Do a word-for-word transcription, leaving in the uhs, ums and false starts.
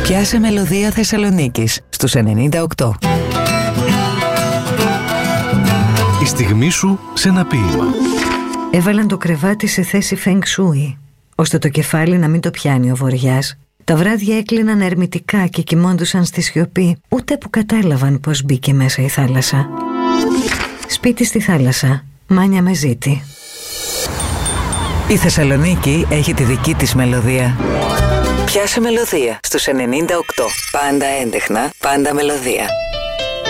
Πιάσε μελωδία Θεσσαλονίκης στους ενενήντα οκτώ. Η στιγμή σου σε ένα ποίημα. Έβαλαν το κρεβάτι σε θέση Feng Shui, ώστε το κεφάλι να μην το πιάνει ο βοριάς. Τα βράδια έκλειναν ερμητικά και κοιμώντουσαν στη σιωπή, ούτε που κατάλαβαν πως μπήκε μέσα η θάλασσα. Σπίτι στη θάλασσα, μάνια με ζήτη. Η Θεσσαλονίκη έχει τη δική της μελωδία. Πιάσε μελωδία στους ενενήντα οκτώ. Πάντα έντεχνα, πάντα μελωδία.